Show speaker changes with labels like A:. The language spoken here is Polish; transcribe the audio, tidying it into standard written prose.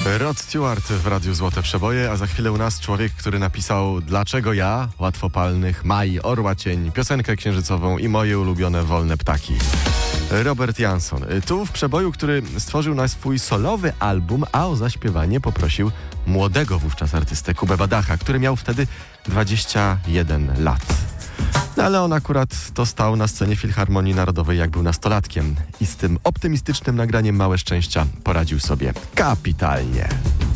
A: Rod Stewart w Radiu Złote Przeboje, a za chwilę u nas człowiek, który napisał Dlaczego ja, Łatwopalnych, Maj, Orła Cień, piosenkę księżycową i moje ulubione Wolne Ptaki. Robert Jansson. Tu w Przeboju, który stworzył na swój solowy album, a o zaśpiewanie poprosił młodego wówczas artystę Kubę Badacha, który miał wtedy 21 lat. No ale on akurat to stał na scenie Filharmonii Narodowej, jak był nastolatkiem i z tym optymistycznym nagraniem Małe Szczęścia poradził sobie kapitalnie.